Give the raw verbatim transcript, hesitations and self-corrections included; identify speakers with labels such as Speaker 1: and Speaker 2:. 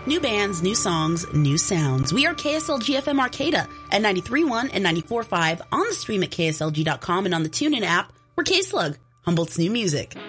Speaker 1: New bands, new songs, new sounds. We are K S L G F M Arcata at ninety-three point one and ninety-four point five on the stream at K S L G dot com and on the TuneIn app. We're K-Slug, Humboldt's new music.